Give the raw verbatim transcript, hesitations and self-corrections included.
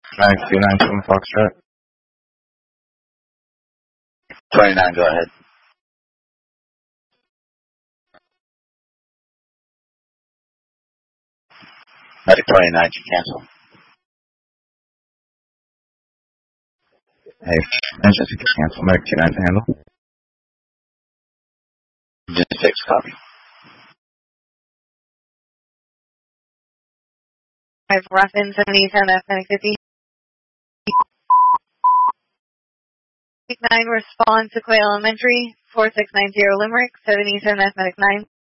Medic two nine seven Foxtrot. twenty-nine, go ahead. Medic twenty-nine, you cancel. Hey, and Jessica cancel. Medic two nine to handle. Just six, copy. Five Ruffin, seventy-seven F, Medic fifty. nine response to Quail Elementary, four six nine zero Limerick, seventy-seven F, Medic nine.